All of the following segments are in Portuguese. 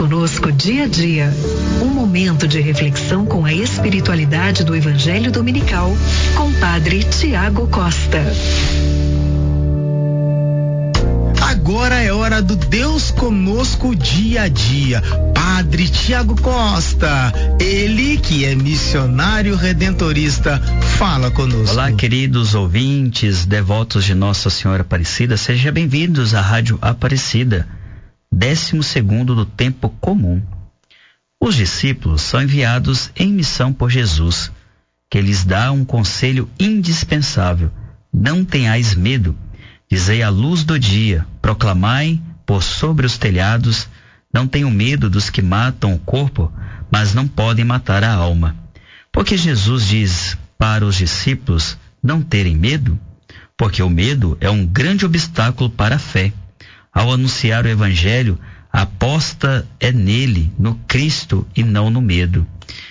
conosco dia a dia. Um momento de reflexão com a espiritualidade do Evangelho Dominical, com Padre Tiago Costa. Agora é hora do Deus Conosco Dia a Dia. Padre Tiago Costa, ele que é missionário redentorista, fala conosco. Olá, queridos ouvintes, devotos de Nossa Senhora Aparecida, sejam bem-vindos à Rádio Aparecida, 12º do tempo comum. Os discípulos são enviados em missão por Jesus, que lhes dá um conselho indispensável: não tenhais medo. Dizei a luz do dia, proclamai por sobre os telhados, não tenham medo dos que matam o corpo, mas não podem matar a alma. Porque Jesus diz para os discípulos não terem medo? Porque o medo é um grande obstáculo para a fé. Ao anunciar o Evangelho, a aposta é nele, no Cristo e não no medo,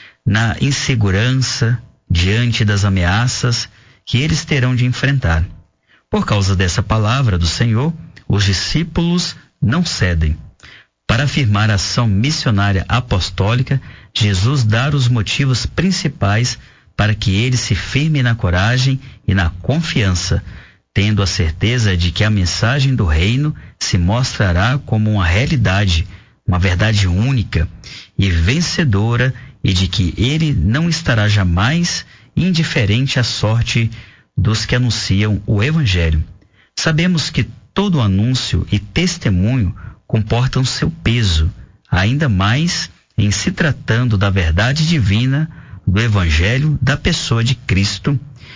na insegurança, diante das ameaças que eles terão de enfrentar. Por causa dessa palavra do Senhor, os discípulos não cedem. Para afirmar a ação missionária apostólica, Jesus dá os motivos principais para que eles se firmem na coragem e na confiança, tendo a certeza de que a mensagem do reino se mostrará como uma realidade, uma verdade única e vencedora, e de que ele não estará jamais indiferente à sorte dos que anunciam o Evangelho. Sabemos que todo anúncio e testemunho comportam seu peso, ainda mais em se tratando da verdade divina do Evangelho da pessoa de Cristo.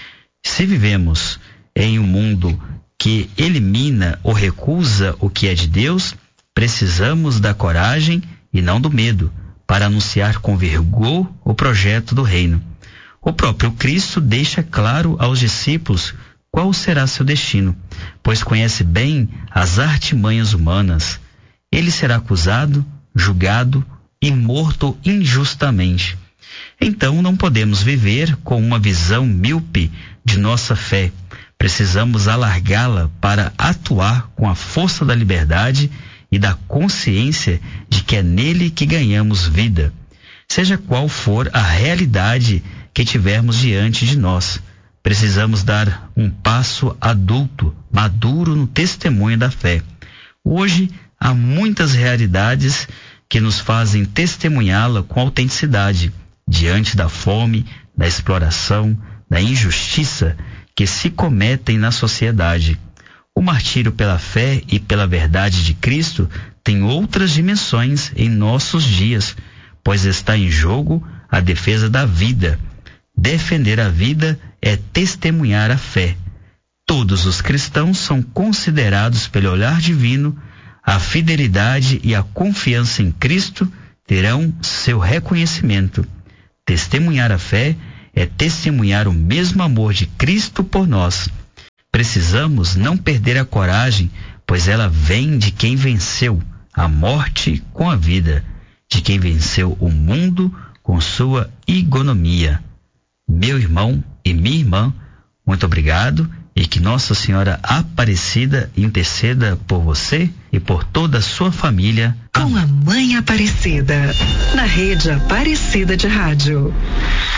Se vivemos em um mundo que elimina ou recusa o que é de Deus, precisamos da coragem e não do medo para anunciar com vigor o projeto do reino. O próprio Cristo deixa claro aos discípulos qual será seu destino, pois conhece bem as artimanhas humanas. Ele será acusado, julgado e morto injustamente. Então não podemos viver com uma visão míope de nossa fé. Precisamos alargá-la para atuar com a força da liberdade e da consciência de que é nele que ganhamos vida. Seja qual for a realidade que tivermos diante de nós, precisamos dar um passo adulto, maduro no testemunho da fé. Hoje há muitas realidades que nos fazem testemunhá-la com autenticidade, diante da fome, da exploração, da injustiça que se cometem na sociedade. O martírio pela fé e pela verdade de Cristo tem outras dimensões em nossos dias, pois está em jogo a defesa da vida. Defender a vida é testemunhar a fé. Todos os cristãos são considerados pelo olhar divino. A fidelidade e a confiança em Cristo terão seu reconhecimento. Testemunhar a fé é testemunhar o mesmo amor de Cristo por nós. Precisamos não perder a coragem, pois ela vem de quem venceu a morte com a vida, de quem venceu o mundo com sua igonomia. Meu irmão e minha irmã, muito obrigado, e que Nossa Senhora Aparecida interceda por você e por toda a sua família. Com a Mãe Aparecida, na Rede Aparecida de Rádio.